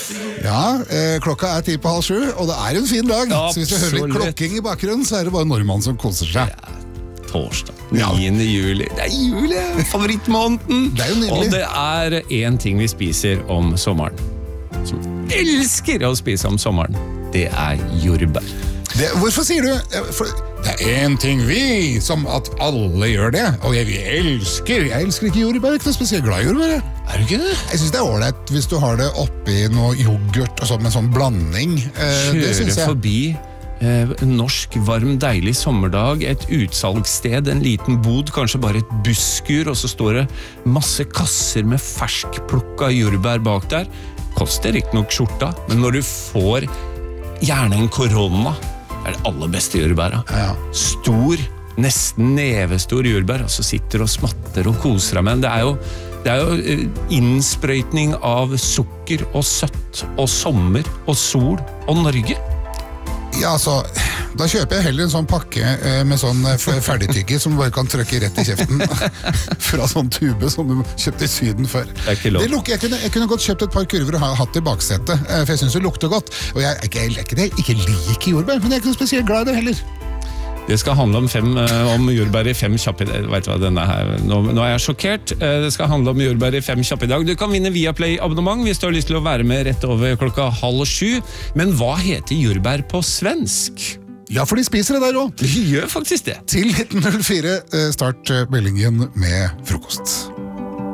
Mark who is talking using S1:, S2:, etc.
S1: Ja, klokka 6:10, og det en fin dag. Så hvis du hører litt klokking I bakgrunnen, så det bare nordmann som koser seg.
S2: Torsdag, 9. juli. Det juli, favorittmåneden.
S1: Det jo nydelig.
S2: Og det en ting vi spiser om sommeren. Som elsker å spise om sommeren. Det jordbær.
S1: Hvorfor sier du? For det en ting vi, som at alle gjør det, og vi elsker. Jeg elsker ikke jordbær, ikke noe spesielt glad I jordbær.
S2: Du ikke det?
S1: Jeg synes det ålreit hvis du har det oppi noe yoghurt og sånn, med sånn blanding. Det synes
S2: Kjøre
S1: jeg.
S2: forbi norsk, varm, deilig sommerdag, et utsalgssted, en liten bod, kanskje bare et busskur, og så står det masse kasser med ferskplukka jordbær bak der. Koster ikke nok skjorta, men når du får gjerne en korona, det aller beste jordbæra.
S1: Ja.
S2: Stor, nesten nevestor jordbær, og så sitter du og smatter og koser deg med den. Det jo innsprøytning av sukker og søtt og sommer og sol og Norge.
S1: Ja, altså, da kjøper jeg heller en sånn pakke med sånn ferdigtygge som du bare kan trykke rett I kjeften fra sånn tube som du kjøpte I Syden før.
S2: Det ikke lov.
S1: Jeg kunne godt kjøpt et par kurver og hatt I baksetet, for jeg synes det lukter godt. Og jeg ikke liker jordbær, men jeg ikke noe spesielt glad I det heller.
S2: Det skal handle om jordbær I 5 kjappe I dag. Vet du hva, denne her, nå jeg sjokkert. Det skal handle om jordbær I 5 kjappe I dag. Du kan vinne Viaplay-abonnement hvis du har lyst til å være med rett over klokka 6:30. Men hva heter jordbær på svensk?
S1: Ja, for de spiser det der også.
S2: De gjør faktisk det.
S1: Til 1904 start meldingen med frokost.